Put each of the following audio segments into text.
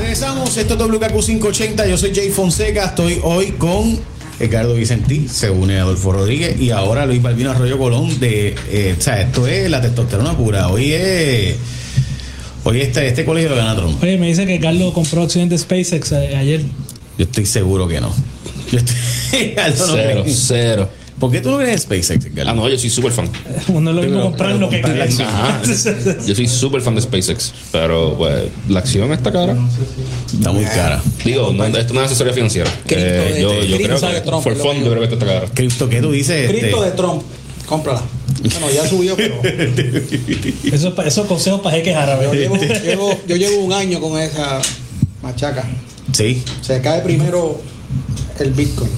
Regresamos, esto es WKQ580, yo soy Jay Fonseca, estoy hoy con Edgardo Vicentí, se une Adolfo Rodríguez y ahora Luis Balbino Arroyo Colón o sea, esto es la testosterona pura, hoy este colegio lo gana Trump. Oye, me dice que Carlos compró acciones de SpaceX ayer. Yo estoy seguro que no. Cero. ¿Por qué tú no crees en SpaceX, Edgardo? No, yo soy súper fan. Uno es lo mismo comprar lo que quiere. Yo soy súper fan de SpaceX, pero pues la acción está cara. Está muy cara. Digo, esto no es asesoría financiera. Yo creo que Trump, for fun yo creo que esto está cara. Cripto, ¿qué tú dices? Cripto de Trump, cómprala. Bueno, ya subió, pero Esos consejos para jeques árabes. yo llevo un año con esa machaca. Sí. Se cae primero el Bitcoin.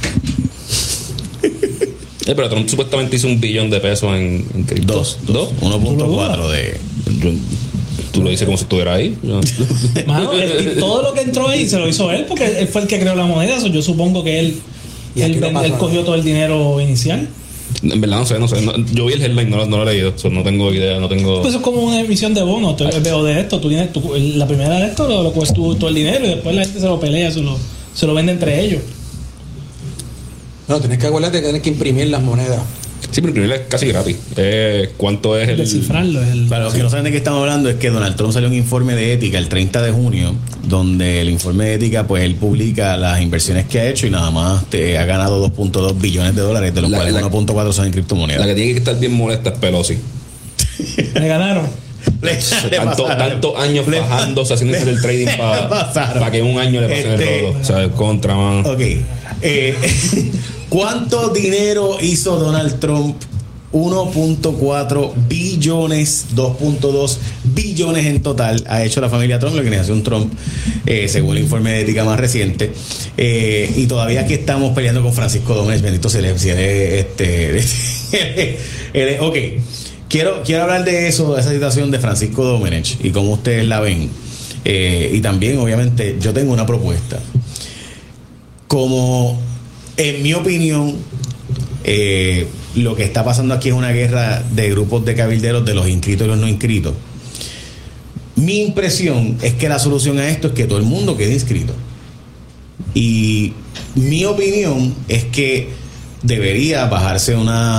Pero Trump supuestamente hizo $1 billón en cripto. Dos. 1.4 de... Tú lo dices como si estuviera ahí. Mano, todo lo que entró ahí se lo hizo él porque él fue el que creó la moneda. Yo supongo que él cogió todo el dinero inicial. En verdad no sé. Yo vi el headline, no lo he leído. No tengo idea, no tengo... Pues eso es como una emisión de bonos. Veo de esto. La primera de esto lo cuesta todo el dinero y después la gente se lo pelea, se lo vende entre ellos. No, tienes que acordarte que tienes que imprimir las monedas. Sí, pero imprimirla es casi gratis. ¿Cuánto es el...? Descifrarlo es el... Para los que no saben de qué estamos hablando, es que Donald Trump salió un informe de ética el 30 de junio, donde el informe de ética, pues él publica las inversiones que ha hecho y nada más ha ganado $2.2 billones, de los cuales 1.4 son en criptomonedas. La que tiene que estar bien molesta es Pelosi. Le ganaron. Tantos años bajándose, haciendo el trading para que en un año le pasen el rodo. O sea, contra, man. Ok. ¿Cuánto dinero hizo Donald Trump? 1.4 billones, 2.2 billones en total ha hecho la familia Trump, la organización Trump, según el informe de ética más reciente. Y todavía aquí estamos peleando con Francisco Domínguez, bendito se le ok. Quiero hablar de eso, de esa situación de Francisco Domenech y cómo ustedes la ven. Y también, obviamente, yo tengo una propuesta. Como, en mi opinión, lo que está pasando aquí es una guerra de grupos de cabilderos, de los inscritos y los no inscritos. Mi impresión es que la solución a esto es que todo el mundo quede inscrito. Y mi opinión es que debería bajarse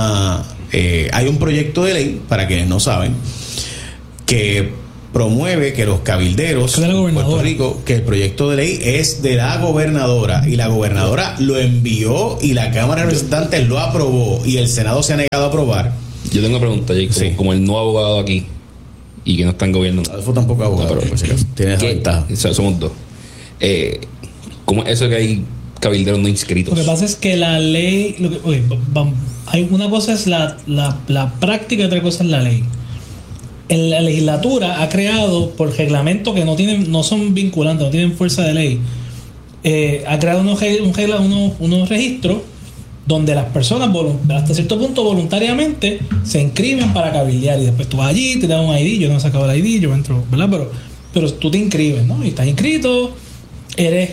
hay un proyecto de ley, para quienes no saben, que promueve que los cabilderos de Puerto Rico, que el proyecto de ley es de la gobernadora y la gobernadora lo envió y la Cámara de Representantes lo aprobó y el Senado se ha negado a aprobar. Yo tengo una pregunta, Jake, como el no abogado aquí y que no está en gobierno. Adolfo tampoco abogado, pero por si acaso tiene esa ventaja. Somos dos. ¿Cómo es eso que hay cabilderos no inscritos? Lo que pasa es que la ley, hay una cosa es la práctica y otra cosa es la ley. En la legislatura ha creado por reglamento que no son vinculantes, no tienen fuerza de ley. Ha creado unos registros donde las personas hasta cierto punto voluntariamente se inscriben para cabildear y después tú vas allí, te dan un ID. Yo no he sacado el ID, yo entro, ¿verdad? Pero tú te inscribes, ¿no? Y estás inscrito, eres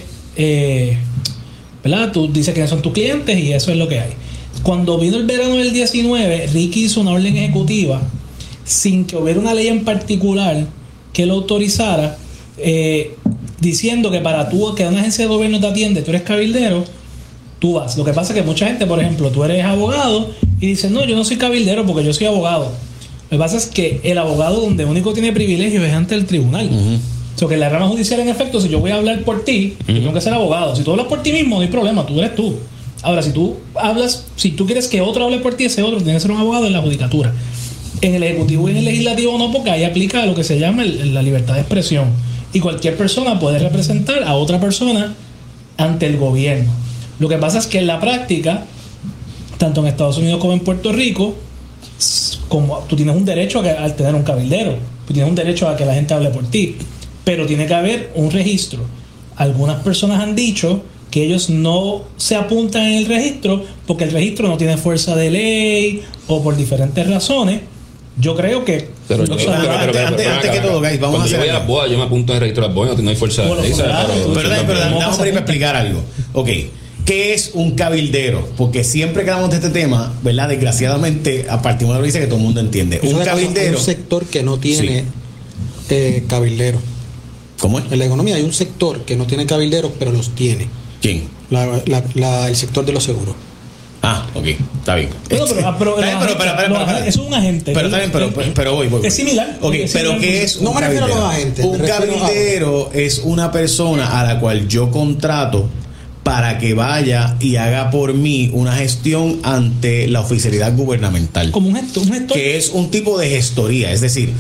¿verdad? Tú dices que son tus clientes y eso es lo que hay. Cuando vino el verano del 19, Ricky hizo una orden ejecutiva sin que hubiera una ley en particular que lo autorizara, diciendo que para tú, que una agencia de gobierno te atiende, tú eres cabildero, tú vas. Lo que pasa es que mucha gente, por ejemplo, tú eres abogado y dices, no, yo no soy cabildero porque yo soy abogado. Lo que pasa es que el abogado donde único tiene privilegio es ante el tribunal. O sea, que en la rama judicial, en efecto, si yo voy a hablar por ti, yo tengo que ser abogado. Si tú hablas por ti mismo, no hay problema, tú eres tú. Ahora, si tú quieres que otro hable por ti, ese otro tiene que ser un abogado en la judicatura. En el ejecutivo y en el legislativo no, porque ahí aplica lo que se llama la libertad de expresión. Y cualquier persona puede representar a otra persona ante el gobierno. Lo que pasa es que en la práctica, tanto en Estados Unidos como en Puerto Rico, como tú tienes un derecho a tener un cabildero, tú tienes un derecho a que la gente hable por ti, pero tiene que haber un registro. Algunas personas han dicho que ellos no se apuntan en el registro porque el registro no tiene fuerza de ley o por diferentes razones. Yo creo que... Pero antes que todo, guys, vamos a hacer... Yo voy a las bodas, yo me apunto en el registro de las bodas, no hay fuerza de ley. Pero vamos a explicar algo. Ok, ¿qué es un cabildero? Porque siempre que hablamos de este tema, ¿verdad? Desgraciadamente, a partir de una dice que todo el mundo entiende. Un cabildero... Un sector que no tiene cabildero. ¿Cómo es? En la economía hay un sector que no tiene cabilderos, pero los tiene. ¿Quién? El sector de los seguros. Ah, ok, está bien. Pero es un agente. Pero está bien, pero voy. Es similar. Ok, pero ¿qué es un No me refiero a los agentes. Un cabildero es una persona a la cual yo contrato para que vaya y haga por mí una gestión ante la oficialidad gubernamental. Como un gestor. Que es un tipo de gestoría. Es decir,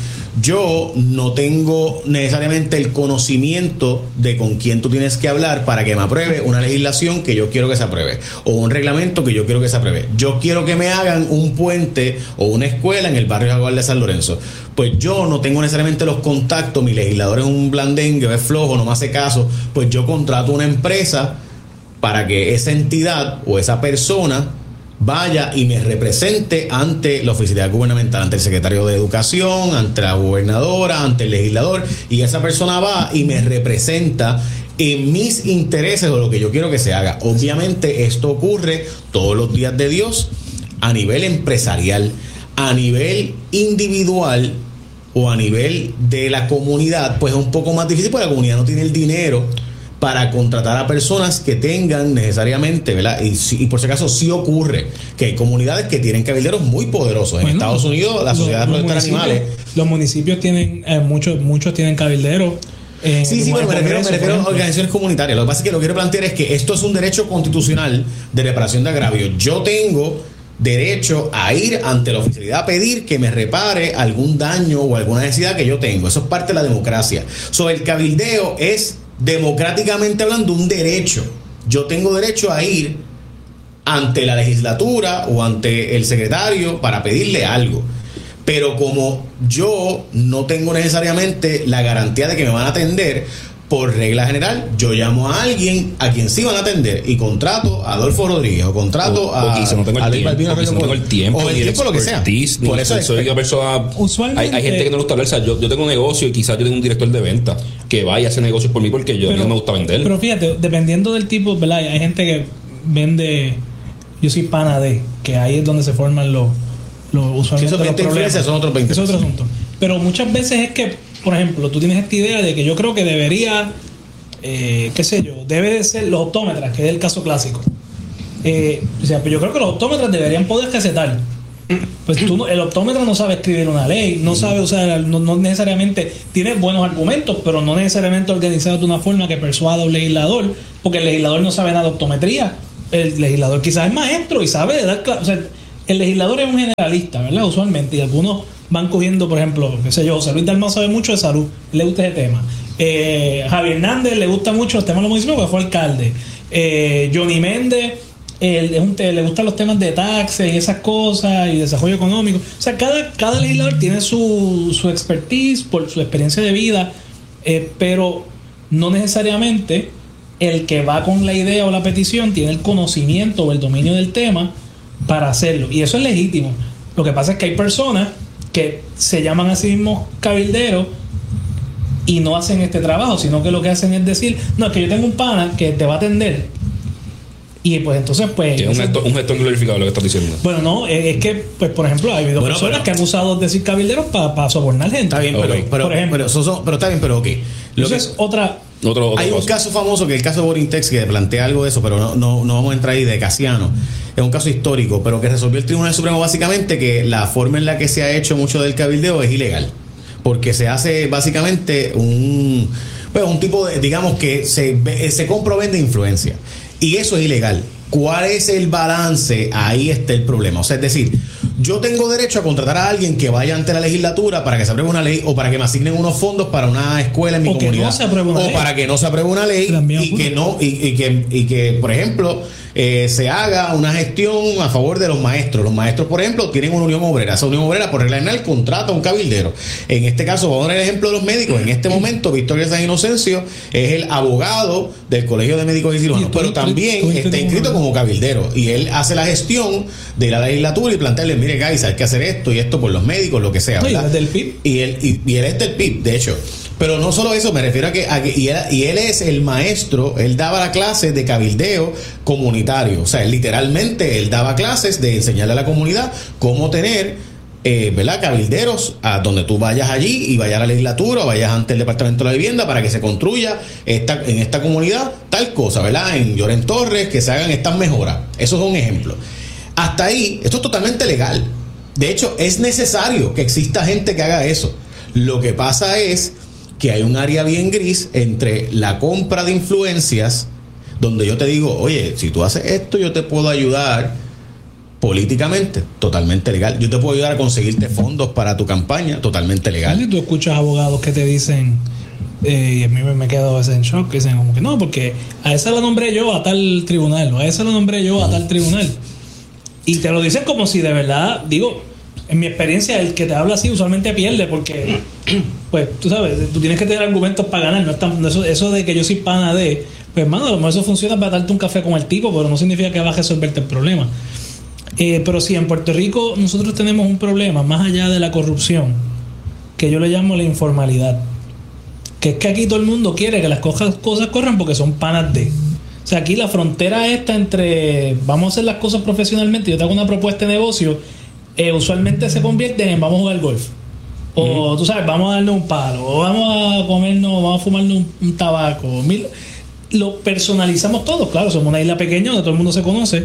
yo no tengo necesariamente el conocimiento de con quién tú tienes que hablar para que me apruebe una legislación que yo quiero que se apruebe o un reglamento que yo quiero que se apruebe. Yo quiero que me hagan un puente o una escuela en el barrio Jaguar de San Lorenzo. Pues yo no tengo necesariamente los contactos, mi legislador es un blandengue, es flojo, no me hace caso, pues yo contrato una empresa para que esa entidad o esa persona vaya y me represente ante la oficialidad gubernamental, ante el secretario de Educación, ante la gobernadora, ante el legislador, y esa persona va y me representa en mis intereses o lo que yo quiero que se haga. Obviamente esto ocurre todos los días de Dios a nivel empresarial, a nivel individual o a nivel de la comunidad, pues es un poco más difícil porque la comunidad no tiene el dinero para contratar a personas que tengan necesariamente, ¿verdad? Y por si acaso sí ocurre que hay comunidades que tienen cabilderos muy poderosos. En Estados Unidos, la Sociedad de Protección de Animales. Los municipios tienen, muchos tienen cabilderos. Sí, pero me refiero a organizaciones comunitarias. Lo que pasa es que lo que quiero plantear es que esto es un derecho constitucional de reparación de agravios. Yo tengo derecho a ir ante la oficialidad a pedir que me repare algún daño o alguna necesidad que yo tengo. Eso es parte de la democracia. El cabildeo es, democráticamente hablando, un derecho. Yo tengo derecho a ir ante la legislatura o ante el secretario para pedirle algo. Pero como yo no tengo necesariamente la garantía de que me van a atender, por regla general, yo llamo a alguien a quien sí van a atender y contrato a Adolfo Rodríguez o contrato a quizá no tengo el tiempo, o el tiempo, lo que sea. Por eso soy una persona. Usualmente hay gente que no le gusta hablar. O sea, yo tengo un negocio y quizás yo tengo un director de venta que vaya a hacer negocios por mí porque a mí no me gusta vender. Pero fíjate, dependiendo del tipo, ¿verdad? Hay gente que vende. Yo soy pana de, que ahí es donde se forman los usualmente los problemas. Son otros 20. Es otro asunto. Pero muchas veces es que, por ejemplo, tú tienes esta idea de que yo creo que debería, qué sé yo, debe de ser los optómetras, que es el caso clásico. O sea, pues yo creo que los optómetras deberían poder recetar. Pues el optómetra no sabe escribir una ley, no sabe usar, no necesariamente tiene buenos argumentos, pero no necesariamente organizado de una forma que persuada a un legislador, porque el legislador no sabe nada de optometría. El legislador quizás es maestro y sabe de dar clases. O sea, el legislador es un generalista, ¿verdad? Usualmente, y algunos van cogiendo, por ejemplo, qué sé yo, José Luis Dalmau sabe mucho de salud, le gusta ese tema. Javier Hernández le gusta mucho los temas de los municipios porque fue alcalde. Johnny Méndez le gustan los temas de taxes y esas cosas y desarrollo económico. O sea, cada legislador tiene su expertise por su experiencia de vida, pero no necesariamente el que va con la idea o la petición tiene el conocimiento o el dominio del tema para hacerlo. Y eso es legítimo. Lo que pasa es que hay personas que se llaman a sí mismos cabilderos y no hacen este trabajo, sino que lo que hacen es decir, no, es que yo tengo un pana que te va a atender. Y pues entonces, pues... Que es un gestor glorificado lo que estás diciendo. Bueno, no, es que, pues por ejemplo, hay habido personas que han usado decir cabilderos para sobornar gente. Está bien, okay. pero está bien, pero ok. Entonces, hay un caso famoso, que es el caso de Borintex, que plantea algo de eso, pero no vamos a entrar ahí, de Casiano. Es un caso histórico, pero que resolvió el Tribunal Supremo básicamente que la forma en la que se ha hecho mucho del cabildeo es ilegal. Porque se hace básicamente un tipo de, digamos que se compra o vende influencia. Y eso es ilegal. ¿Cuál es el balance? Ahí está el problema. O sea, es decir, yo tengo derecho a contratar a alguien que vaya ante la legislatura para que se apruebe una ley o para que me asignen unos fondos para una escuela en mi comunidad. No se apruebe una ley. Para que no se apruebe una ley y que, por ejemplo, se haga una gestión a favor de los maestros. Los maestros, por ejemplo, tienen una unión obrera. Esa unión obrera, por regla general, contrata a un cabildero. En este caso, vamos a poner el ejemplo de los médicos. En este momento, Victoria San Inocencio es el abogado del Colegio de Médicos y Cirujanos, pero también está inscrito como cabildero. Y él hace la gestión de la legislatura y plantearle, mire, guys, hay que hacer esto y esto por los médicos, lo que sea, ¿verdad? No, y él es del PIB. Y él es del PIB, de hecho. Pero no solo eso, me refiero a que él es el maestro, él daba la clase de cabildeo comunitario. O sea, literalmente él daba clases de enseñarle a la comunidad cómo tener ¿verdad? Cabilderos a donde tú vayas allí y vayas a la legislatura o vayas ante el Departamento de la Vivienda para que se construya en esta comunidad tal cosa, ¿verdad? En Lloren Torres, que se hagan estas mejoras. Eso es un ejemplo. Hasta ahí, esto es totalmente legal. De hecho, es necesario que exista gente que haga eso. Lo que pasa es que hay un área bien gris entre la compra de influencias, donde yo te digo, oye, si tú haces esto, yo te puedo ayudar políticamente, totalmente legal. Yo te puedo ayudar a conseguirte fondos para tu campaña, totalmente legal. Y tú escuchas abogados que te dicen, y a mí me quedo a veces en shock, que dicen como que no, porque a esa la nombré yo a tal tribunal, o a esa la nombré yo a tal tribunal. Y te lo dicen como si de verdad, digo, en mi experiencia, el que te habla así usualmente pierde, porque, pues, tú sabes, tú tienes que tener argumentos para ganar. No es tan, eso de que yo soy pana de, pues, hermano, a lo mejor eso funciona para darte un café con el tipo, pero no significa que va a resolverte el problema. Pero sí, en Puerto Rico nosotros tenemos un problema más allá de la corrupción, que yo le llamo la informalidad, que es que aquí todo el mundo quiere que las cosas corran porque son panas de. O sea, aquí la frontera esta entre vamos a hacer las cosas profesionalmente, yo te hago una propuesta de negocio, usualmente se convierte en vamos a jugar golf, o tú sabes, vamos a darnos un palo, o vamos a fumarnos un tabaco. Lo personalizamos todo. Claro, somos una isla pequeña donde todo el mundo se conoce,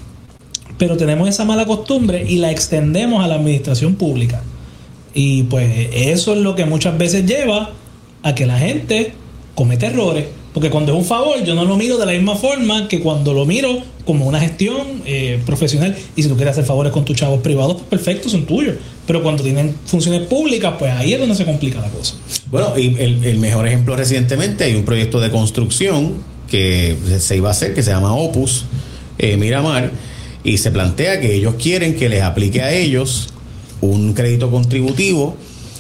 pero tenemos esa mala costumbre y la extendemos a la administración pública. Y pues eso es lo que muchas veces lleva a que la gente cometa errores. Porque cuando es un favor, yo no lo miro de la misma forma que cuando lo miro como una gestión profesional. Y si tú quieres hacer favores con tus chavos privados, pues perfecto, son tuyos. Pero cuando tienen funciones públicas, pues ahí es donde se complica la cosa. Bueno, y el mejor ejemplo recientemente, hay un proyecto de construcción que se iba a hacer, que se llama Opus Miramar, y se plantea que ellos quieren que les aplique a ellos un crédito contributivo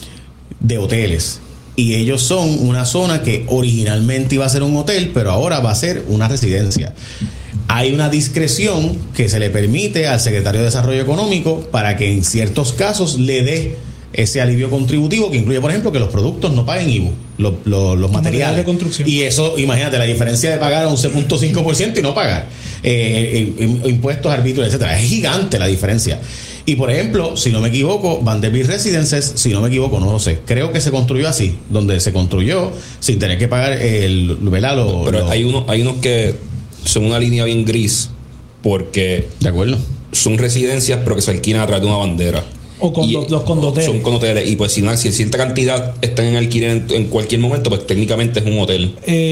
de hoteles. Y ellos son una zona que originalmente iba a ser un hotel, pero ahora va a ser una residencia. Hay una discreción que se le permite al secretario de Desarrollo Económico para que en ciertos casos le dé ese alivio contributivo, que incluye, por ejemplo, que los productos no paguen IVU, los materiales de construcción. Y eso, imagínate, la diferencia de pagar 11.5% y no pagar impuestos, arbitrios, etcétera. Es gigante la diferencia. Y por ejemplo, si no me equivoco, Vanderbilt Residences, si no me equivoco, no lo sé, creo que se construyó así, donde se construyó sin tener que pagar pero hay unos que son una línea bien gris, porque de acuerdo, son residencias pero que se alquilan a través de una bandera. O con los condoteles. Son condoteles. Y pues si cierta cantidad están en alquiler en cualquier momento, pues técnicamente es un hotel.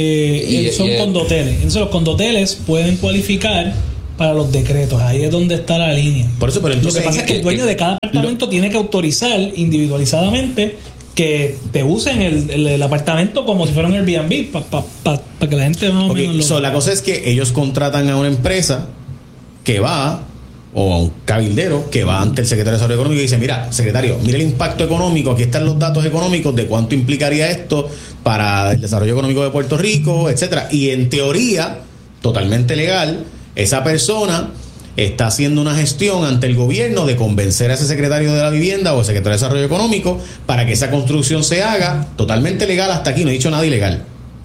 Son condoteles. Entonces los condoteles pueden cualificar para los decretos. Ahí es donde está la línea. Por eso, pero entonces, lo que pasa es que el dueño de cada apartamento tiene que autorizar individualizadamente que te usen el apartamento como si fuera un Airbnb para que la gente más o menos la cosa es que ellos contratan a una empresa que va, o a un cabildero que va ante el secretario de Desarrollo Económico y dice, mira, secretario, mira el impacto económico, aquí están los datos económicos de cuánto implicaría esto para el desarrollo económico de Puerto Rico, etcétera. Y en teoría, totalmente legal, esa persona está haciendo una gestión ante el gobierno de convencer a ese secretario de la vivienda o el secretario de Desarrollo Económico para que esa construcción se haga totalmente legal. Hasta aquí no he dicho nada ilegal.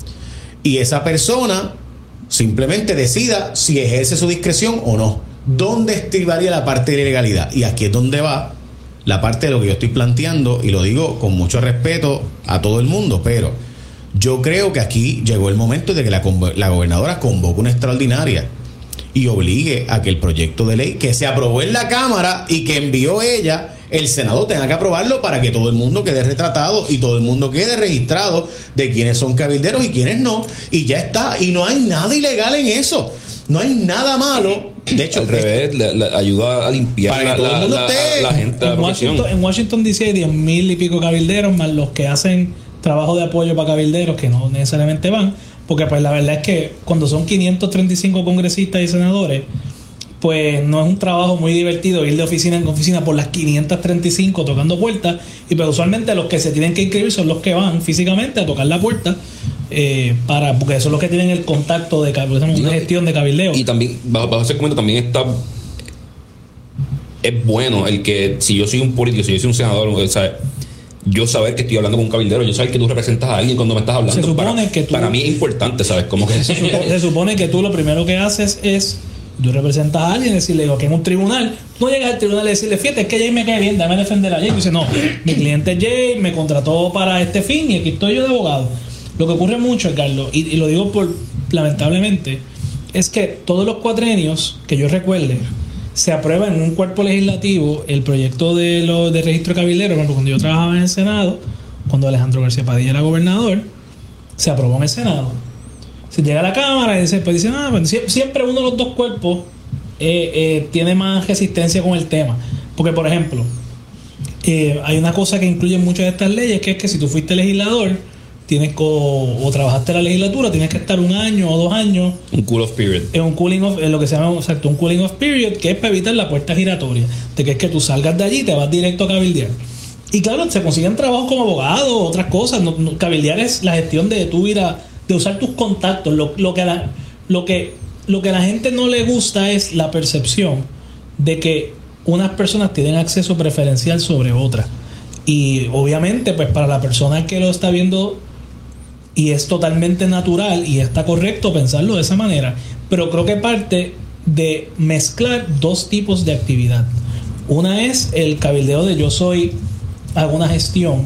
Y esa persona simplemente decida si ejerce su discreción o no. ¿Dónde estribaría la parte de legalidad? Y aquí es donde va la parte de lo que yo estoy planteando, y lo digo con mucho respeto a todo el mundo, pero yo creo que aquí llegó el momento de que la gobernadora convoque una extraordinaria y obligue a que el proyecto de ley que se aprobó en la Cámara y que envió ella, el Senado tenga que aprobarlo para que todo el mundo quede retratado y todo el mundo quede registrado de quiénes son cabilderos y quiénes no, y ya está. Y no hay nada ilegal en eso, no hay nada malo. De hecho, al revés, le ayuda a limpiar la gente. En Washington DC hay 10,000 y pico cabilderos, más los que hacen trabajo de apoyo para cabilderos que no necesariamente van, porque pues la verdad es que cuando son 535 congresistas y senadores, pues no es un trabajo muy divertido ir de oficina en oficina por las 535 tocando puertas, y pues usualmente los que se tienen que inscribir son los que van físicamente a tocar la puerta, porque eso es lo que tienen el contacto de gestión de cabildeo. Y también bajo ese comentario también es bueno el que, si yo soy un político, si yo soy un senador, o sea, yo saber que estoy hablando con un cabildero, yo saber que tú representas a alguien cuando me estás hablando. Se supone que para mí es importante, ¿sabes? Como que se supone que tú lo primero que haces es Tú representas a alguien y decirle, que en un tribunal, no llegas al tribunal y decirle, fíjate, es que Jay me cae bien, dame defender a Jay. Y dice, no, mi cliente es Jay, me contrató para este fin y aquí estoy yo de abogado. Lo que ocurre mucho, Carlos, y lo digo lamentablemente, es que todos los cuatrenios que yo recuerde, se aprueba en un cuerpo legislativo el proyecto de registro cabildero. Por ejemplo, cuando yo trabajaba en el Senado, cuando Alejandro García Padilla era gobernador, se aprobó en el Senado. Se llega a la Cámara y dice, pues siempre uno de los dos cuerpos tiene más resistencia con el tema. Porque, por ejemplo, hay una cosa que incluye muchas de estas leyes, que es que si tú fuiste legislador, o trabajaste en la legislatura, tienes que estar 1 año o 2 años. Un cool off period. En un cooling off, lo que se llama un cooling off period, que es para evitar la puerta giratoria. De que es que tú salgas de allí y te vas directo a cabildear. Y claro, se consiguen trabajos como abogado, otras cosas. Cabildear es la gestión de tú ir de usar tus contactos. Lo que a la gente no le gusta es la percepción de que unas personas tienen acceso preferencial sobre otras. Y obviamente, pues para la persona que lo está viendo, y es totalmente natural y está correcto pensarlo de esa manera, pero creo que parte de mezclar dos tipos de actividad. Una es el cabildeo de hago una gestión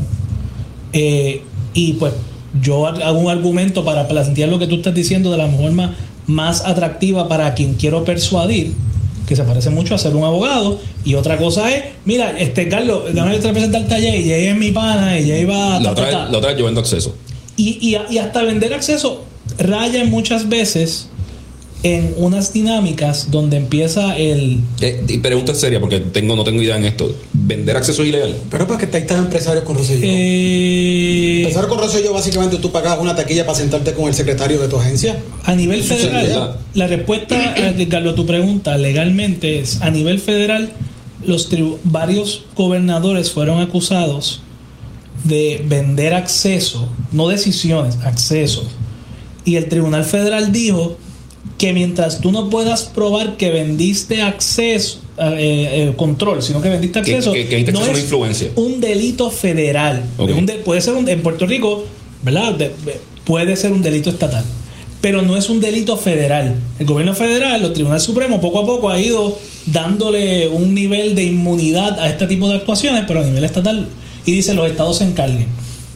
y pues yo hago un argumento para plantear lo que tú estás diciendo de la forma más atractiva para quien quiero persuadir, que se parece mucho a ser un abogado. Y otra cosa es, mira, Carlos, déjame representarte a Jay es mi pana y Jay va la otra vez yo vendo acceso. Y hasta vender acceso raya muchas veces en unas dinámicas donde empieza el... Y pregunta seria, porque no tengo idea en esto. ¿Vender acceso es ilegal? Pero ¿para qué estáis tan empresarios con Rosselló? Empezar con Rosselló, básicamente tú pagabas una taquilla para sentarte con el secretario de tu agencia. A nivel federal, la respuesta, Carlos, a tu pregunta legalmente es, a nivel federal, varios gobernadores fueron acusados de vender acceso, no decisiones, acceso. Y el Tribunal Federal dijo que mientras tú no puedas probar que vendiste acceso, control, sino que vendiste acceso, que no es una influencia. Un delito federal. Okay. Puede ser en Puerto Rico, ¿verdad? Puede ser un delito estatal, pero no es un delito federal. El gobierno federal, los tribunales supremos, poco a poco ha ido dándole un nivel de inmunidad a este tipo de actuaciones, pero a nivel estatal, y dice los estados se encarguen.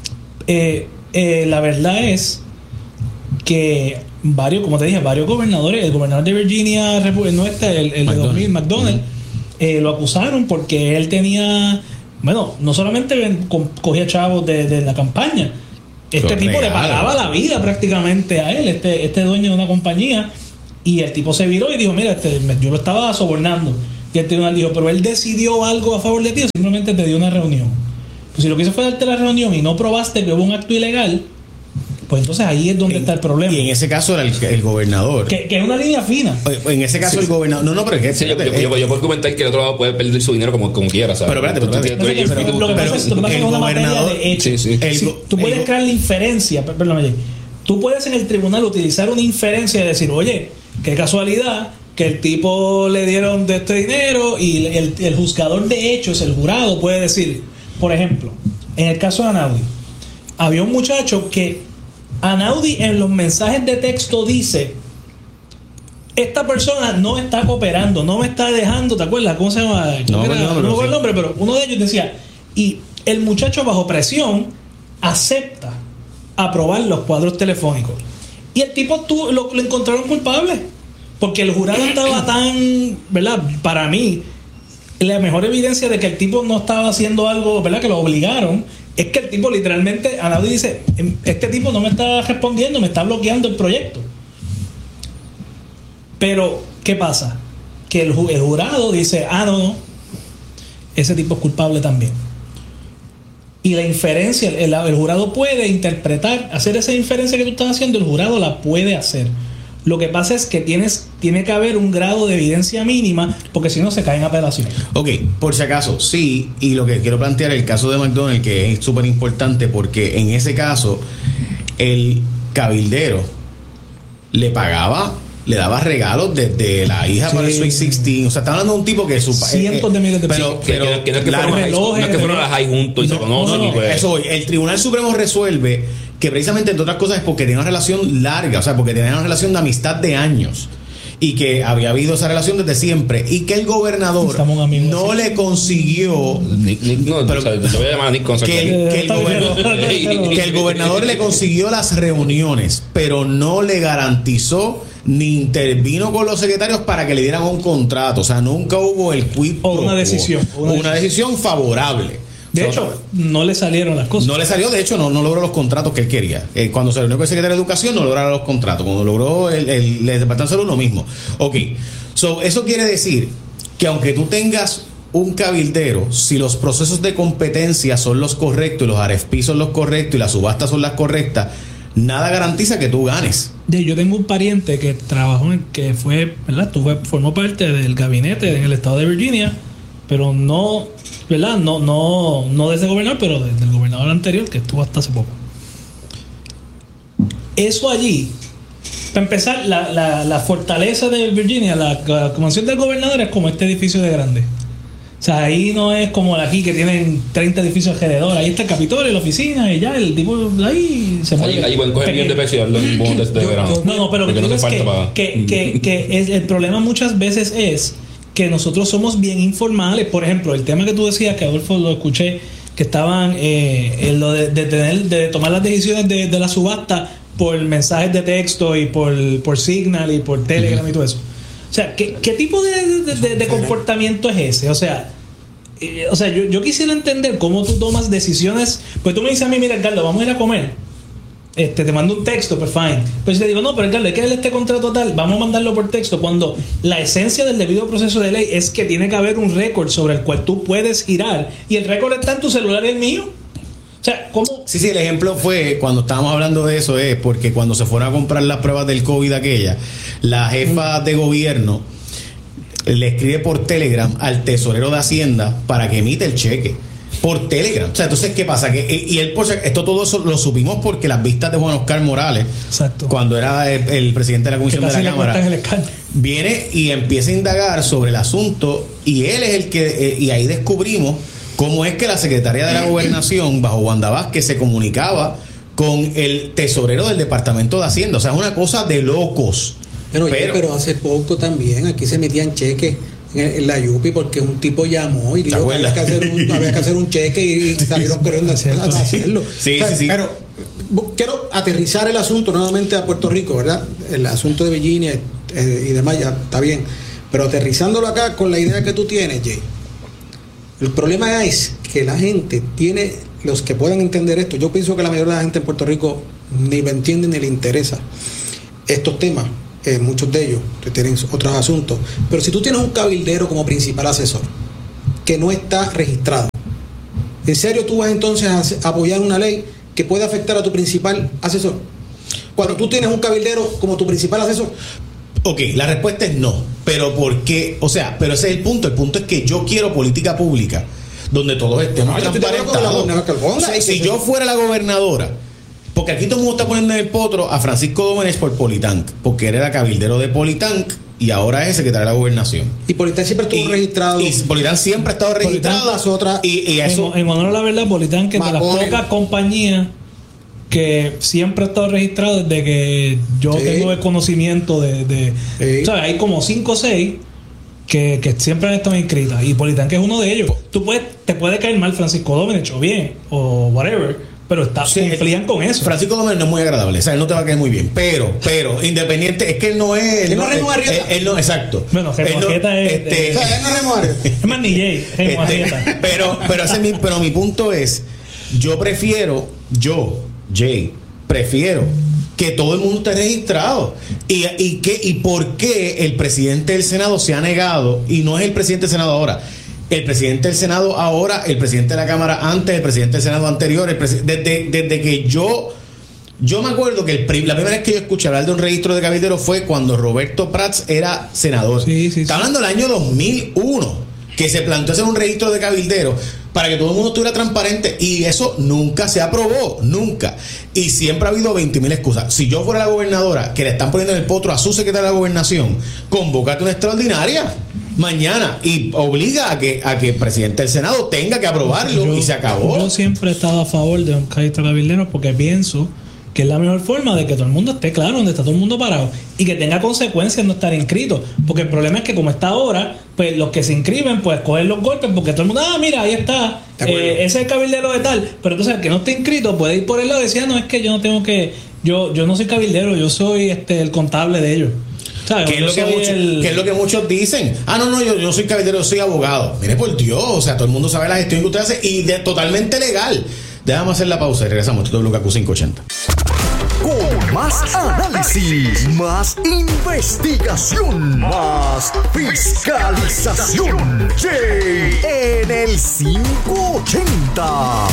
La verdad es que varios gobernadores, el gobernador de Virginia, el de 2000, McDonald, lo acusaron porque él tenía, no solamente cogía chavos de la campaña, tipo le pagaba la vida prácticamente a él, este dueño de una compañía, y el tipo se viró y dijo, mira, yo lo estaba sobornando, y el tribunal dijo, pero él decidió algo a favor de ti o simplemente te dio una reunión. Pues si lo que hizo fue darte la reunión y no probaste que hubo un acto ilegal, pues entonces ahí es donde está el problema. Y en ese caso era el gobernador. Que es una línea fina. En ese caso el gobernador... No, pero es que... yo puedo comentar que el otro lado puede perder su dinero como quiera, ¿sabes? Pero espérate. Lo que pasa es que es una materia de hecho. Tú puedes crear la inferencia, perdóname, tú puedes en el tribunal utilizar una inferencia y decir, oye, qué casualidad que el tipo le dieron de este dinero, y el juzgador de hechos, el jurado, puede decir, por ejemplo, en el caso de Anaudi, había un muchacho que Anaudi en los mensajes de texto dice, esta persona no está cooperando, no me está dejando, ¿te acuerdas? ¿Cómo se llama? No recuerdo el nombre, pero uno de ellos decía, y el muchacho bajo presión acepta aprobar los cuadros telefónicos, y el tipo lo encontraron culpable porque el jurado estaba tan, ¿verdad? Para mí la mejor evidencia de que el tipo no estaba haciendo algo, ¿verdad?, que lo obligaron, es que el tipo literalmente, Anaudi dice, este tipo no me está respondiendo, me está bloqueando el proyecto. Pero, ¿qué pasa? Que el jurado dice, no, ese tipo es culpable también. Y la inferencia, el jurado puede interpretar, hacer esa inferencia que tú estás haciendo, el jurado la puede hacer. Lo que pasa es que tiene que haber un grado de evidencia mínima, porque si no se cae en apelación. Ok, por si acaso, sí, y lo que quiero plantear el caso de McDonald, que es súper importante, porque en ese caso el cabildero le daba regalos desde la hija para el Sweet 16. O sea, está hablando de un tipo que cientos de miles de pesos. Pero no es que fueron a las high juntos y se conocen. Eso, el Tribunal Supremo resuelve que precisamente, entre otras cosas, es porque tiene una relación larga, o sea, porque tiene una relación de amistad de años. y que había habido esa relación desde siempre y que el gobernador no le consiguió que el gobernador le consiguió las reuniones, pero no le garantizó ni intervino con los secretarios para que le dieran un contrato. O sea, nunca hubo el quid pro quo. Una decisión favorable. De hecho, no le salieron las cosas. No le salió, de hecho, no logró los contratos que él quería. Cuando se reunió con el secretario de Educación, no lograron los contratos. Cuando logró el Departamento de Salud, lo mismo. Ok, eso quiere decir que aunque tú tengas un cabildero, si los procesos de competencia son los correctos y los RFP son los correctos y las subastas son las correctas, nada garantiza que tú ganes. Yo tengo un pariente que trabajó que fue, ¿verdad? Formó parte del gabinete en el estado de Virginia, pero no, ¿verdad? No de ese gobernador, pero del gobernador anterior que estuvo hasta hace poco. Eso allí, para empezar, la fortaleza de Virginia, la convención del gobernador es como este edificio de grande. O sea, ahí no es como aquí que tienen 30 edificios alrededor. Ahí está el Capitolio, la oficina y ya el tipo ahí se mueve. Ahí pueden coger bien de peso y darle un boom de verano. No, pero lo que el problema muchas veces es que nosotros somos bien informales. Por ejemplo, el tema que tú decías, que Adolfo lo escuché, que estaban en lo de tomar las decisiones de la subasta por mensajes de texto y por Signal y por Telegram y todo eso. O sea, ¿qué tipo de comportamiento es ese? O sea, yo quisiera entender cómo tú tomas decisiones. Pues tú me dices a mí, mira, Carlos, vamos a ir a comer. Te mando un texto, pues fine. Pues te digo, no, pero Carlos, hay que darle este contrato tal, vamos a mandarlo por texto. Cuando la esencia del debido proceso de ley es que tiene que haber un récord sobre el cual tú puedes girar. Y el récord está en tu celular y el mío. O sea, ¿cómo? Sí, el ejemplo fue cuando estábamos hablando de eso, es porque cuando se fueron a comprar las pruebas del COVID aquella, la jefa de gobierno le escribe por Telegram al tesorero de Hacienda para que emita el cheque por Telegram. O sea, entonces, ¿qué pasa? Y él, esto todo eso lo supimos porque las vistas de Juan Oscar Morales, exacto, cuando era el presidente de la Comisión de la Cámara, viene y empieza a indagar sobre el asunto y él es el que, y ahí descubrimos cómo es que la secretaria de la Gobernación, bajo Wanda Vázquez, se comunicaba con el tesorero del Departamento de Hacienda. O sea, es una cosa de locos. Pero hace poco también aquí se metían cheques en la Yupi porque un tipo llamó y dijo que había que hacer un cheque y salieron corriendo a hacerlo. Sí. Pero quiero aterrizar el asunto nuevamente a Puerto Rico, ¿verdad? El asunto de Virginia y demás ya está bien. Pero aterrizándolo acá con la idea que tú tienes, Jay. El problema es que la gente tiene, los que puedan entender esto, yo pienso que la mayoría de la gente en Puerto Rico ni lo entiende ni le interesa estos temas, muchos de ellos tienen otros asuntos, pero si tú tienes un cabildero como principal asesor que no está registrado, ¿en serio tú vas entonces a apoyar una ley que puede afectar a tu principal asesor? Cuando tú tienes un cabildero como tu principal asesor. Ok, la respuesta es no. Pero ¿por qué? O sea, pero ese es el punto. El punto es que yo quiero política pública donde todos estemos transparentados. O sea, si yo fuera la gobernadora, porque aquí todo el mundo está poniendo en el potro a Francisco Domenech por Politank, porque él era cabildero de Politank y ahora es secretario de la Gobernación. Y Politank siempre estuvo registrado. Y Politank siempre ha estado registrado. Y eso, en honor a la verdad, Politank es de las pocas compañías que siempre ha estado registrado desde que yo tengo el conocimiento de o sea, hay como 5 o 6 que siempre han estado inscritas y Politank es uno de ellos. Te puede caer mal Francisco Domenech o bien o whatever, pero cumplían con eso. Francisco Domenech no es muy agradable, o sea, él no te va a caer muy bien, pero independiente, es que él no es, él no, exacto. Bueno, Gemojeta es más ni Jay, pero mi punto es, Jay, prefiero que todo el mundo esté registrado. ¿Y por qué el presidente del Senado se ha negado? Y no es el presidente del Senado ahora. El presidente del Senado ahora, el presidente de la Cámara antes, el presidente del Senado anterior, desde que yo me acuerdo que la primera vez que yo escuché hablar de un registro de cabilderos fue cuando Roberto Prats era senador. Está hablando del año 2001, que se planteó hacer un registro de cabilderos para que todo el mundo estuviera transparente y eso nunca se aprobó, nunca. Y siempre ha habido 20,000 excusas. Si yo fuera la gobernadora que le están poniendo en el potro a su secretaria de la Gobernación, convócate una extraordinaria mañana y obliga a que el presidente del Senado tenga que aprobarlo y se acabó. Yo siempre he estado a favor de un registro de cabilderos porque pienso que es la mejor forma de que todo el mundo esté claro donde está todo el mundo parado y que tenga consecuencias no estar inscrito, porque el problema es que como está ahora, pues los que se inscriben pues cogen los golpes porque todo el mundo, mira, ahí está, ese es el cabildero de tal, pero entonces el que no esté inscrito puede ir por el lado y decir, no, es que yo no tengo que, yo no soy cabildero, yo soy el contable de ellos. ¿Qué es lo que muchos dicen? No, yo soy cabildero, yo soy abogado. Mire, por Dios, o sea, todo el mundo sabe la gestión que usted hace y totalmente legal. Déjame hacer la pausa y regresamos. Esto es WKQ 580. Con más análisis, más investigación, más fiscalización. Jay en el 580.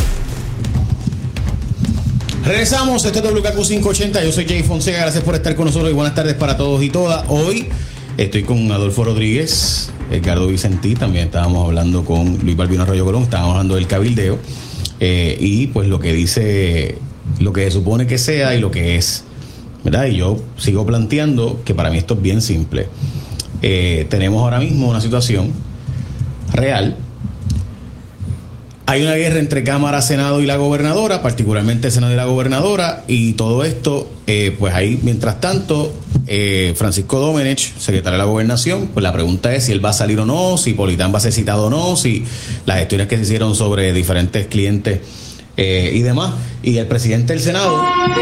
Regresamos, esto es WKQ 580. Yo soy Jay Fonseca, gracias por estar con nosotros y buenas tardes para todos y todas. Hoy estoy con Adolfo Rodríguez, Edgardo Vicentí, también estábamos hablando con Luis Balbino Arroyo Colón, estábamos hablando del cabildeo y pues lo que dice, lo que se supone que sea y lo que es, ¿verdad? Y yo sigo planteando que para mí esto es bien simple. Tenemos ahora mismo una situación real. Hay una guerra entre Cámara, Senado y la gobernadora, particularmente el Senado y la gobernadora, y todo esto, pues ahí, mientras tanto, Francisco Domenech, secretario de la Gobernación, pues la pregunta es si él va a salir o no, si Politán va a ser citado o no, si las gestiones que se hicieron sobre diferentes clientes y demás. Y el presidente del Senado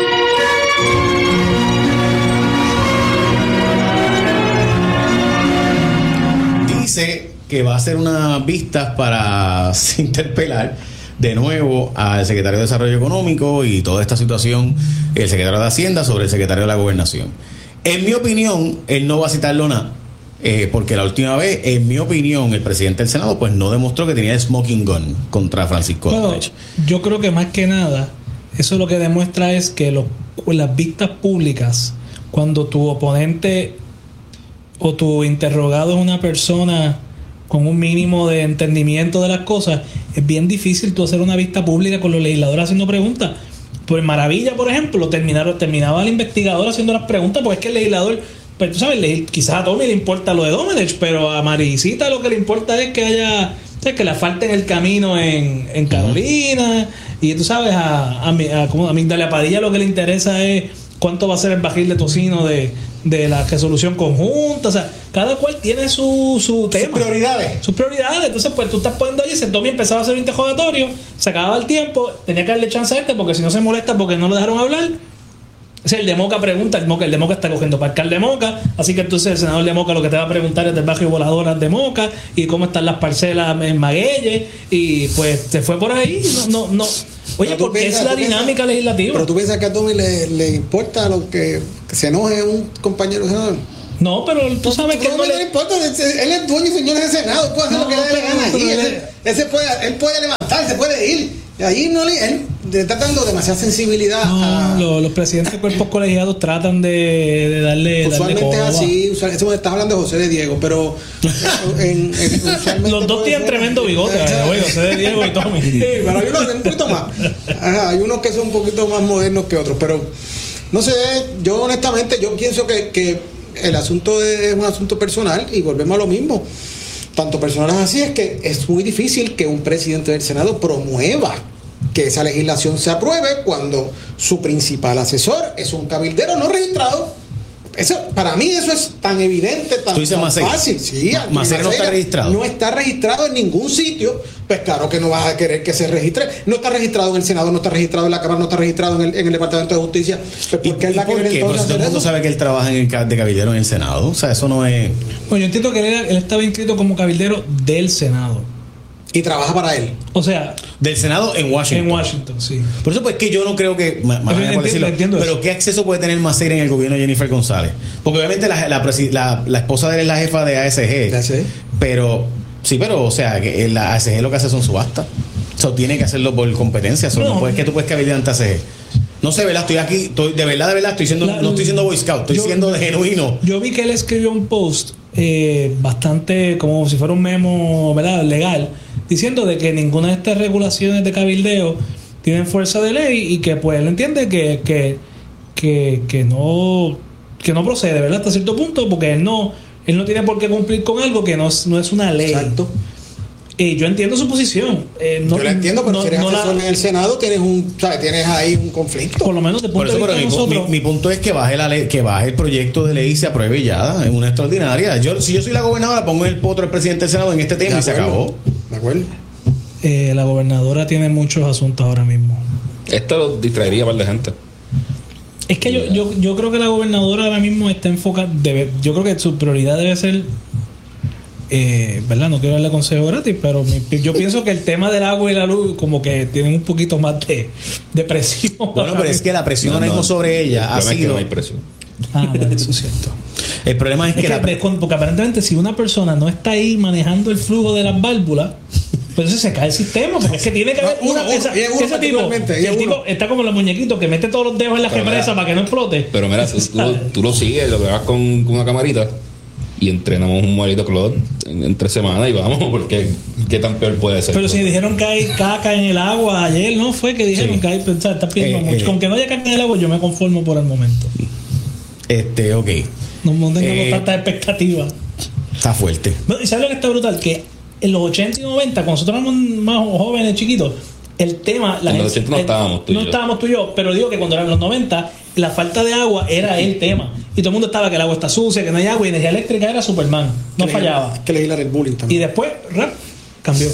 dice que va a hacer unas vistas para interpelar de nuevo al secretario de Desarrollo Económico y toda esta situación, el secretario de Hacienda sobre el secretario de la Gobernación. En mi opinión, él no va a citarlo nada, porque la última vez, en mi opinión, el presidente del Senado pues no demostró que tenía smoking gun contra Francisco Domenech. Yo creo que más que nada, eso lo que demuestra es que las vistas públicas, cuando tu oponente o tu interrogado es una persona con un mínimo de entendimiento de las cosas, es bien difícil tú hacer una vista pública con los legisladores haciendo preguntas. Pues Maravilla, por ejemplo, terminaba el investigador haciendo las preguntas, porque es que el legislador, pues tú sabes, quizás a Tommy le importa lo de Domenech, pero a Maricita lo que le importa es que haya, que le asfalten el camino en Carolina, y tú sabes, a Migdalia Padilla lo que le interesa es cuánto va a ser el barril de tocino de la resolución conjunta. O sea, cada cual tiene su tema, sus prioridades. Entonces pues tú estás poniendo allí, Tommy empezaba a hacer un interrogatorio, se acababa el tiempo, tenía que darle chance a porque si no se molesta porque no lo dejaron hablar. O sea, el de Moca pregunta, el de Moca está cogiendo para alcalde de Moca, así que entonces el senador de Moca lo que te va a preguntar es del barrio Voladoras de Moca y cómo están las parcelas en Maguelle, y pues se fue por ahí. No. Oye, porque es la dinámica legislativa. Pero tú piensas que a Tommy le importa lo que se enoje un compañero senador. No, pero tú sabes que no le importa. Él es dueño y señor del Senado, puede hacer lo que le dé la gana allí. Él puede levantarse, puede ir. Y allí él está dando demasiada sensibilidad. Los presidentes de cuerpos colegiados tratan de darle. Usualmente es así. Estás hablando de José de Diego, pero los dos tienen tremendo bigote, José de Diego y Tommy. Sí, pero hay unos un poquito más. Hay unos que son un poquito más modernos que otros, pero no sé. Yo honestamente pienso que el asunto es un asunto personal y volvemos a lo mismo. Tanto personal así es que es muy difícil que un presidente del Senado promueva que esa legislación se apruebe cuando su principal asesor es un cabildero no registrado. Eso, para mí eso es tan evidente, tan fácil. Sí, Macera no está registrado. No está registrado en ningún sitio. Pues claro que no vas a querer que se registre. No está registrado en el Senado, no está registrado en la Cámara, no está registrado en el Departamento de Justicia. Pues ¿por qué él va a querer entonces todo el mundo sabe que él trabaja de cabildero en el Senado? O sea, eso no es... Pues yo entiendo que él estaba inscrito como cabildero del Senado. Y trabaja para él. O sea, del Senado en Washington. En Washington, sí. Por eso pues que yo no creo que, pero ¿qué acceso puede tener Macera en el gobierno de Jennifer González? Porque obviamente la esposa de él es la jefa de ASG. Pero o sea, que la ASG lo que hace son subastas. Eso tiene que hacerlo por competencia. No puedes que tú puedes cabildear ante ASG. No sé, ¿verdad? Estoy aquí, de verdad, estoy siendo, no estoy siendo Boy Scout, estoy siendo de genuino. Yo vi que él escribió un post bastante como si fuera un memo, ¿verdad?, legal, diciendo de que ninguna de estas regulaciones de cabildeo tienen fuerza de ley y que pues él entiende que no procede, ¿verdad?, hasta cierto punto, porque él no tiene por qué cumplir con algo que no es una ley. Exacto. Yo entiendo su posición. Yo la entiendo, pero si eres asesor en el Senado, tienes ahí un conflicto. Por lo menos de punto de vista de nosotros. Mi punto es que baje la ley, que baje el proyecto de ley y se apruebe ya, en una extraordinaria. Si yo soy la gobernadora, pongo en el potro del presidente del Senado en este tema y se acabó. ¿De acuerdo? La gobernadora tiene muchos asuntos ahora mismo. Esto lo distraería a par de gente. Es que yo creo que la gobernadora ahora mismo está enfocada. Yo creo que su prioridad debe ser. ¿Verdad? No quiero darle consejo gratis, pero yo pienso que el tema del agua y la luz como que tienen un poquito más de presión. Bueno, pero es que la presión ahora mismo sobre ella ha sido... Es que no hay presión. Bueno, eso es cierto. El problema es que porque aparentemente si una persona no está ahí manejando el flujo de las válvulas, pues se cae el sistema, porque es que tiene que haber ese tipo está como los muñequitos que mete todos los dedos en la represa para que no explote. Pero mira, tú lo sigues, lo grabas con una camarita y entrenamos un muerito Claude en 3 semanas y vamos, porque qué tan peor puede ser. Pero si dijeron que hay caca en el agua ayer, ¿no? Fue que dijeron que hay, está pidiendo mucho. Con que no haya caca en el agua, yo me conformo por el momento. Ok. No tengo tantas expectativas. Está fuerte. ¿Y sabes lo que está brutal? Que en los 80 y 90, cuando nosotros éramos más jóvenes, chiquitos, el tema... En los 80 no estábamos tú y yo. No estábamos tú y yo, pero digo que cuando eran los 90, la falta de agua era el tema. Y todo el mundo estaba que el agua está sucia, que no hay agua, y energía eléctrica era Superman. No fallaba. Que legislar el bullying también. Y después, cambió.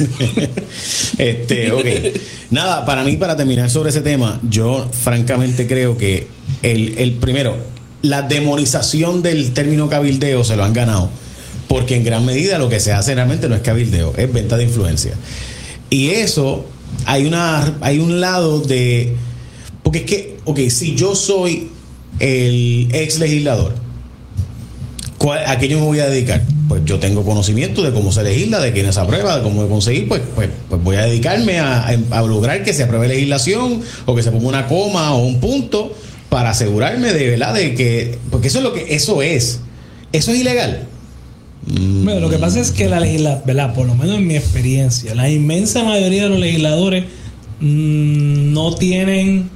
Ok. Nada, para terminar sobre ese tema, yo francamente creo que el primero, la demonización del término cabildeo se lo han ganado, porque en gran medida lo que se hace realmente no es cabildeo, es venta de influencia. Y eso, hay un lado de... Porque es que, si yo soy el ex legislador, ¿a qué yo me voy a dedicar? Pues yo tengo conocimiento de cómo se legisla, de quiénes se aprueba, de cómo conseguir, pues voy a dedicarme a lograr que se apruebe legislación o que se ponga una coma o un punto para asegurarme de verdad de que, porque eso es ilegal. Bueno, lo que pasa es que la legislación, ¿verdad? Por lo menos en mi experiencia, la inmensa mayoría de los legisladores no tienen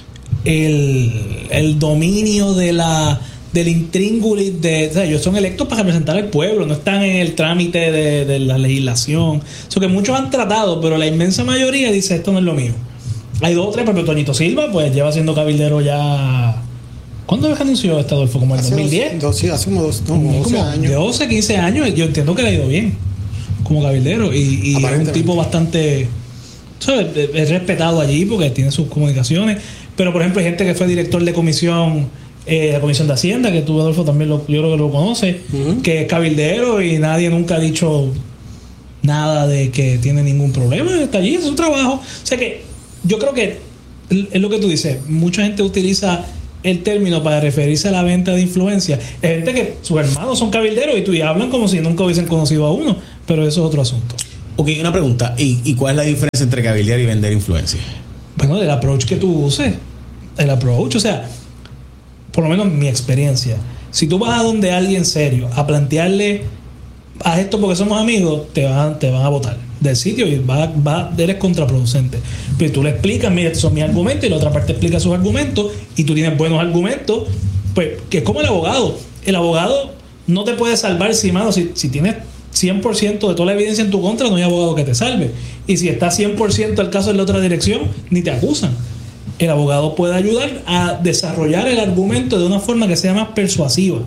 el dominio del intríngulis o sea, ellos son electos para representar al pueblo, no están en el trámite de la legislación. Eso que muchos han tratado, pero la inmensa mayoría dice esto no es lo mío. Hay 2 o 3, pero Toñito Silva pues lleva siendo cabildero ya. ¿Cuándo anunció este Adolfo? ¿Como en el 2010? Hace como 12 años. 12, 15 años. Yo entiendo que le ha ido bien como cabildero y es un tipo bastante, ¿sabes? Es respetado allí porque tiene sus comunicaciones. Pero por ejemplo hay gente que fue director de comisión, la comisión de Hacienda, que tú, Adolfo, también yo creo que lo conoce, que es cabildero y nadie nunca ha dicho nada de que tiene ningún problema, está allí, es su trabajo. O sea que yo creo que es lo que tú dices, mucha gente utiliza el término para referirse a la venta de influencia. Hay gente que sus hermanos son cabilderos y hablan como si nunca hubiesen conocido a uno, pero eso es otro asunto. Ok, una pregunta, ¿y cuál es la diferencia entre cabildear y vender influencia? Bueno, del approach que tú uses. El approach, o sea, por lo menos mi experiencia, si tú vas a donde alguien serio a plantearle, haz esto porque somos amigos, te van a botar del sitio y eres contraproducente. Pero tú le explicas, mira, estos son mis argumentos, y la otra parte explica sus argumentos y tú tienes buenos argumentos, pues que es como el abogado. El abogado no te puede salvar si tienes 100% de toda la evidencia en tu contra, no hay abogado que te salve. Y si está 100% el caso en la otra dirección, ni te acusan. El abogado puede ayudar a desarrollar el argumento de una forma que sea más persuasiva.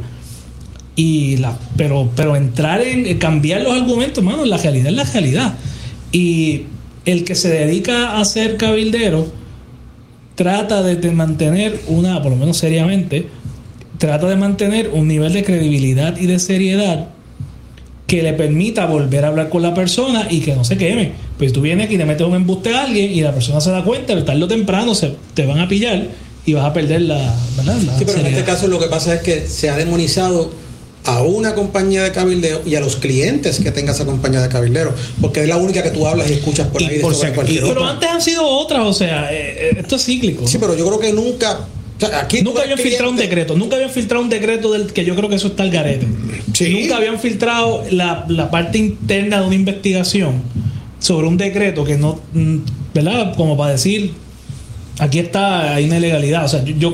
Pero entrar en cambiar los argumentos, mano, la realidad es la realidad. Y el que se dedica a ser cabildero trata de mantener por lo menos seriamente, trata de mantener un nivel de credibilidad y de seriedad que le permita volver a hablar con la persona y que no se queme. Pues tú vienes aquí y le metes un embuste a alguien y la persona se da cuenta, pero tarde o temprano te van a pillar y vas a perder ¿verdad? Sí, pero en este caso lo que pasa es que se ha demonizado a una compañía de cabildeo y a los clientes que tenga esa compañía de cabildero, porque es la única que tú hablas y escuchas por ahí. Pero antes han sido otras, o sea, esto es cíclico. Sí, pero yo creo que nunca... O sea, aquí nunca habían filtrado un decreto del que yo creo que eso está al garete. Sí. Nunca habían filtrado la parte interna de una investigación sobre un decreto que no, ¿verdad? Como para decir, aquí hay una ilegalidad. O sea, yo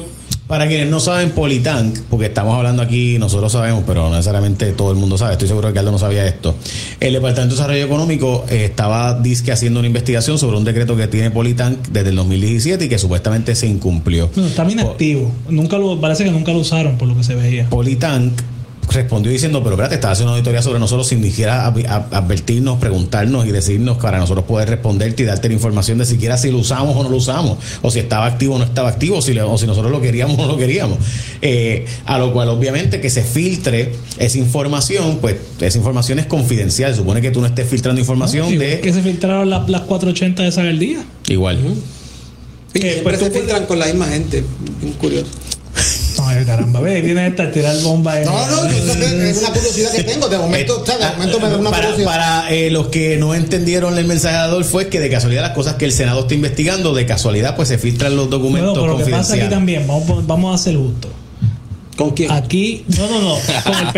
Para quienes no saben, Politank, porque estamos hablando aquí, nosotros sabemos, pero no necesariamente todo el mundo sabe, estoy seguro que Aldo no sabía esto. El Departamento de Desarrollo Económico estaba haciendo una investigación sobre un decreto que tiene Politank desde el 2017 y que supuestamente se incumplió. No, está inactivo. Parece que nunca lo usaron por lo que se veía. Politank respondió diciendo, pero espérate, estaba haciendo una auditoría sobre nosotros sin ni siquiera advertirnos, preguntarnos y decirnos para nosotros poder responderte y darte la información de siquiera si lo usamos o no lo usamos, o si estaba activo o no estaba activo, o si nosotros lo queríamos o no lo queríamos. A lo cual obviamente que se filtre esa información, pues esa información es confidencial. Se supone que tú no estés filtrando información de... que se filtraron las 480 de Sagardía. Igual. Y siempre se filtran con la misma gente. Bien curioso. Ay, caramba, ve, viene esta a tirar bomba. No, es una curiosidad que tengo. De momento, me da una curiosidad. Para los que no entendieron el mensaje de Adolfo, es que de casualidad las cosas que el Senado está investigando, de casualidad pues se filtran los documentos pero lo que pasa aquí confidenciales. también, vamos a ser justos. ¿Con quién? Aquí, no, con el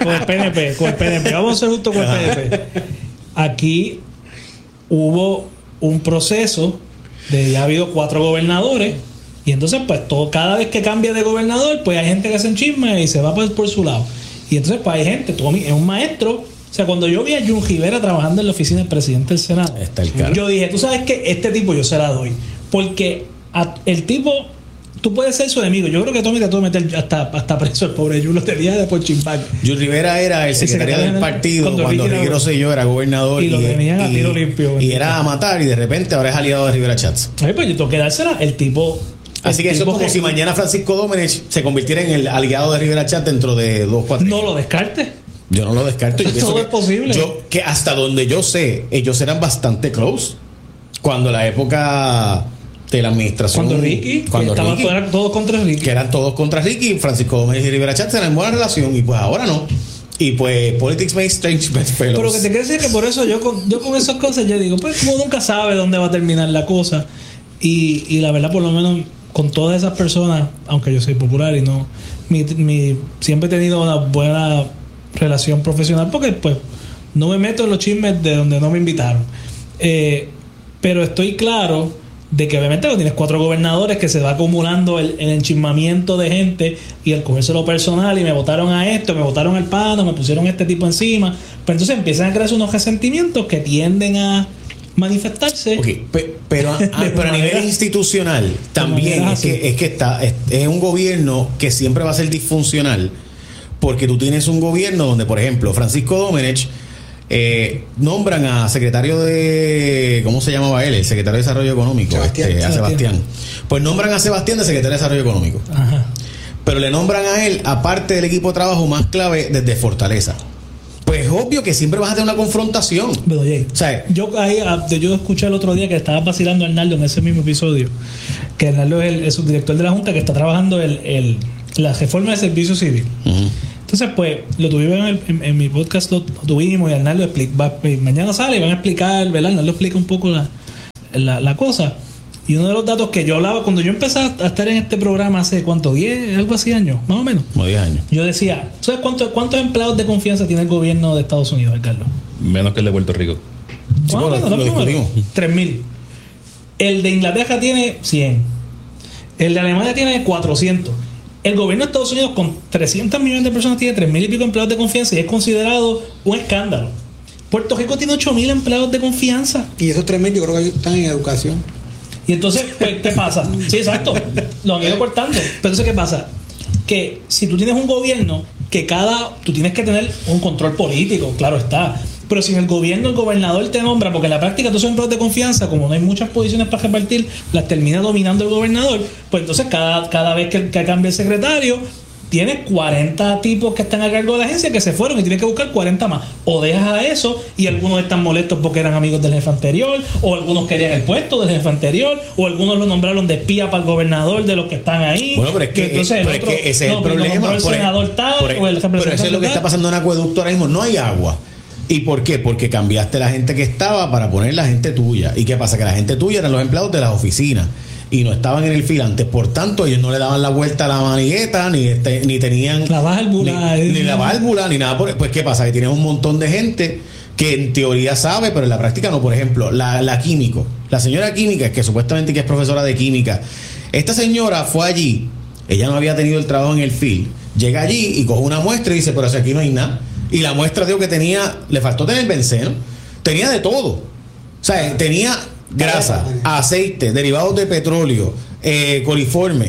PNP, vamos a ser justos con el PNP. Aquí hubo un proceso de ya ha habido 4 gobernadores. Y entonces, pues, cada vez que cambia de gobernador, pues hay gente que hace un chisme y se va por su lado. Y entonces, pues hay gente, es un maestro. O sea, cuando yo vi a Jun Rivera trabajando en la oficina del presidente del Senado, yo dije, tú sabes que este tipo yo se la doy. Porque el tipo, tú puedes ser su enemigo. Yo creo que Tommy te tuvo que meter hasta preso el pobre Jun, lo tenía de por chimpac. Jun Rivera era el secretario del partido cuando Ricky Rosselló era gobernador. Y lo tenían a tiro limpio. Y era a matar, y de repente ahora es aliado de Rivera Chats. Pues yo tengo que dársela, el tipo... Así que eso es como si mañana Francisco Domenech se convirtiera en el aliado de Rivera Chat dentro de 2-4 años. No lo descarte. Yo no lo descarto. Todo es posible. Que hasta donde yo sé, ellos eran bastante close. Cuando la época de la administración. Cuando estaban todos contra Ricky. Que eran todos contra Ricky. Francisco Domenech y Rivera Chat eran en buena relación. Y pues ahora no. Y pues politics makes strange bedfellows. Pero que te quiero decir que por eso yo con esas cosas yo digo, pues uno nunca sabe dónde va a terminar la cosa. Y la verdad, por lo menos con todas esas personas, aunque yo soy popular y no, siempre he tenido una buena relación profesional porque pues no me meto en los chismes de donde no me invitaron. Pero estoy claro de que obviamente tienes 4 gobernadores que se va acumulando el enchismamiento de gente y el cogérselo personal y me votaron a esto, me votaron al pano, me pusieron este tipo encima. Pero entonces empiezan a crearse unos resentimientos que tienden a manifestarse. Okay, pero a nivel institucional también es que un gobierno que siempre va a ser disfuncional, porque tú tienes un gobierno donde, por ejemplo, Francisco Domenech nombran a secretario de, ¿cómo se llamaba él? El secretario de Desarrollo Económico, a Sebastián. Pues nombran a Sebastián de secretario de Desarrollo Económico. Ajá. Pero le nombran a él, aparte del equipo de trabajo más clave, desde Fortaleza. Pues es obvio que siempre vas a tener una confrontación. Pero oye, o sea, yo escuché el otro día que estaba vacilando a Arnaldo en ese mismo episodio, que Arnaldo es el subdirector de la Junta que está trabajando la reforma del servicio civil. Uh-huh. Entonces, pues, lo tuvimos en mi podcast, lo tuvimos y Arnaldo mañana sale y van a explicar, ¿verdad? Arnaldo explica un poco la cosa. Y uno de los datos que yo hablaba cuando yo empecé a estar en este programa hace, ¿cuánto? 10, algo así años, más o menos. Como 10 años. Yo decía, ¿sabes cuántos empleados de confianza tiene el gobierno de Estados Unidos, Carlos? Menos que el de Puerto Rico. Bueno, 3,000. El de Inglaterra tiene 100. El de Alemania tiene 400. El gobierno de Estados Unidos con 300 millones de personas tiene 3,000 y pico empleados de confianza y es considerado un escándalo. Puerto Rico tiene 8,000 empleados de confianza. Y esos 3,000 yo creo que están en educación. Y entonces, pues, ¿qué pasa? Sí, exacto. Lo han ido cortando. Pero entonces, ¿qué pasa? Que si tú tienes un gobierno que tú tienes que tener un control político, claro está. Pero si en el gobierno el gobernador te nombra, porque en la práctica todos son empleados de confianza, como no hay muchas posiciones para repartir, las termina dominando el gobernador, pues entonces cada vez que cambia el secretario, tienes 40 tipos que están a cargo de la agencia que se fueron y tienes que buscar 40 más. O dejas a eso y algunos están molestos porque eran amigos del jefe anterior, o algunos querían el puesto del jefe anterior, o algunos lo nombraron de espía para el gobernador de los que están ahí. Bueno, pero es que, entonces ese es el problema. El senador tal, o el representante. Pero eso es lo que está pasando en Acueducto ahora mismo. No hay agua. ¿Y por qué? Porque cambiaste la gente que estaba para poner la gente tuya. ¿Y qué pasa? Que la gente tuya eran los empleados de las oficinas y no estaban en el fil antes, por tanto ellos no le daban la vuelta a la manigueta ni tenían la válvula ni la válvula ni nada. Pues qué pasa, que tienes un montón de gente que en teoría sabe pero en la práctica no. Por ejemplo, la químico, la señora química que supuestamente que es profesora de química, esta señora fue allí ella no había tenido el trabajo en el field, llega allí y coge una muestra y dice, pero si aquí no hay nada. Y la muestra, digo, que tenía, le faltó tener benceno, tenía de todo. O sea, tenía grasa, aceite, derivados de petróleo, coliforme,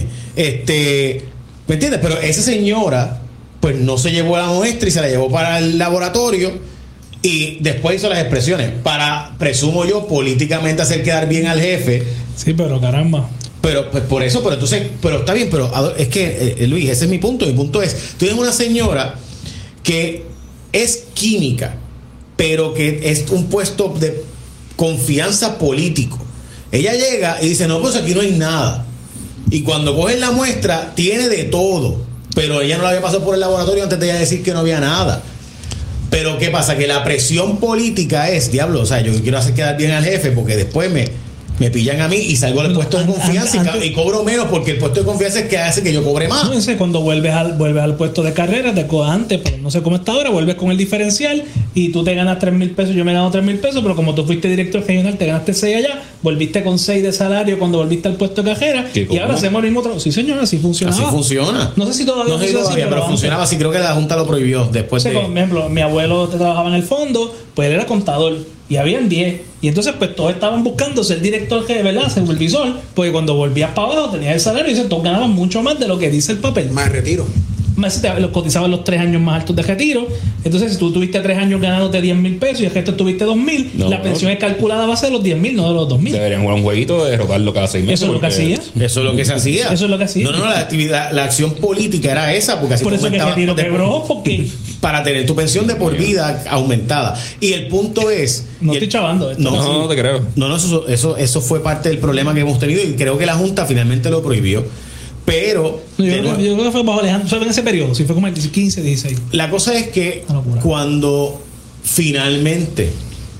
¿me entiendes? Pero esa señora, pues no se llevó la muestra y se la llevó para el laboratorio y después hizo las expresiones para, presumo yo, políticamente hacer quedar bien al jefe. Sí, pero caramba. Pero pues por eso, pero entonces, pero está bien, pero es que, Luis, ese es mi punto. Mi punto es, tú tienes una señora que es química, pero que es un puesto de confianza político. Ella llega y dice, no, pues aquí no hay nada. Y cuando cogen la muestra, tiene de todo. Pero ella no la había pasado por el laboratorio antes de ella decir que no había nada. Pero ¿qué pasa? Que la presión política es, diablo, o sea, yo quiero hacer quedar bien al jefe porque después me pillan a mí y salgo del puesto de confianza y cobro menos porque el puesto de confianza es que hace que yo cobre más. No sé, cuando vuelves al puesto de carrera, antes, pero no sé cómo está ahora, vuelves con el diferencial y tú te ganas 3,000 pesos, yo me gano 3,000 pesos, pero como tú fuiste director regional, te ganaste 6 allá, volviste con 6 de salario cuando volviste al puesto de cajera y ahora hacemos el mismo trabajo. Sí, señor, así funcionaba. Así funciona. No sé si todavía no sé todavía, pero funcionaba así. Creo que la Junta lo prohibió después de... Por ejemplo, mi abuelo trabajaba en el fondo, pues él era contador y habían 10 y entonces pues todos estaban buscando ser director jefe, ¿verdad? Supervisor, porque cuando volvías para abajo tenías el salario y todos ganaban mucho más de lo que dice el papel. Más retiro. Más te cotizaban los 3 años más altos de retiro. Entonces, si tú tuviste 3 años ganándote 10,000 pesos y el resto tuviste 2,000, la pensión es calculada va a ser los 10,000, no de los 2,000. Deberían jugar un jueguito de rotarlo cada 6 meses. Eso es lo que hacía. Eso es lo que se hacía. Eso es lo que hacía. No, la actividad, la acción política era esa, porque así por eso que el retiro quebró, porque para tener tu pensión de por vida aumentada. Y el punto es... No estoy chavando esto. No te creo. No, eso fue parte del problema que hemos tenido y creo que la Junta finalmente lo prohibió. Pero... Yo creo que fue bajo Alejandro, fue en ese periodo, sí fue como el 15, 16. La cosa es que cuando finalmente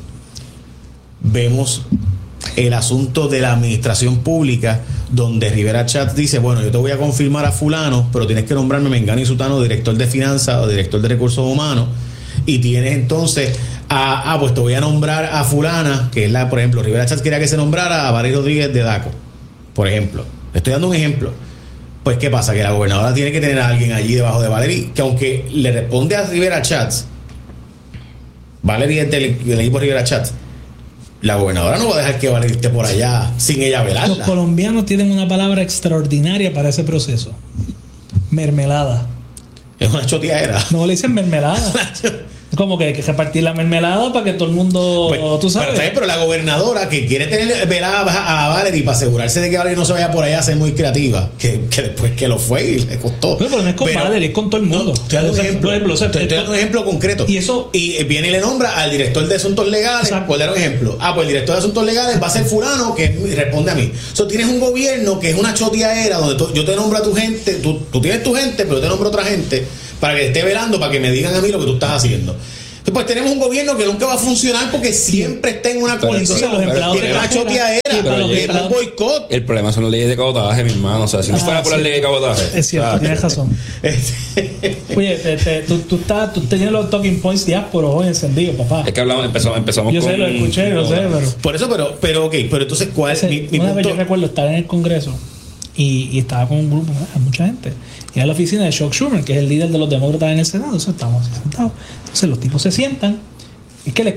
vemos el asunto de la administración pública, donde Rivera Chatz dice, bueno, yo te voy a confirmar a fulano, pero tienes que nombrarme Mengano y Sutano director de finanzas o director de recursos humanos, y tienes entonces pues te voy a nombrar a fulana, que es la, por ejemplo, Rivera Chatz quería que se nombrara a Valery Rodríguez de DACO, por ejemplo. Le estoy dando un ejemplo. Pues ¿qué pasa? Que la gobernadora tiene que tener a alguien allí debajo de Valery, que aunque le responde a Rivera Chatz, Valery es del equipo Rivera Chatz, la gobernadora no va a dejar que Valery esté por allá sin ella velarla. Los colombianos tienen una palabra extraordinaria para ese proceso: mermelada. Es una choteadera. No le dicen mermelada. Como que hay que repartir la mermelada para que todo el mundo, pues, tú sabes. Pero la gobernadora que quiere tener velada a Valery para asegurarse de que Valery no se vaya por allá a ser muy creativa, que después que lo fue y le costó. Pero no es con Valery, es con todo el mundo. Te doy un ejemplo concreto. Y viene y le nombra al director de asuntos legales. Por dar un ejemplo. Pues el director de asuntos legales va a ser fulano que responde a mí. Tienes un gobierno que es una choteadera donde yo te nombro a tu gente, tú tienes tu gente, pero yo te nombro a otra gente para que esté velando, para que me digan a mí lo que tú estás haciendo. Pues tenemos un gobierno que nunca va a funcionar porque siempre está en una colisión. Tiene una choteadera, un boicot. El problema son las leyes de cabotaje, mi hermano. O sea, si no fuera por las leyes de cabotaje. Es cierto, tienes razón. Oye, tú tenías los talking points diásporos hoy encendidos, papá. Es que empezamos yo con... Yo sé, lo escuché, lo sé, pero... Por eso, pero entonces, ¿cuál es mi una punto? vez yo recuerdo estar en el Congreso y estaba con un grupo, mucha gente. Y era la oficina de Chuck Schumer, que es el líder de los demócratas en el Senado. Entonces estábamos sentados. Entonces los tipos se sientan. Es que les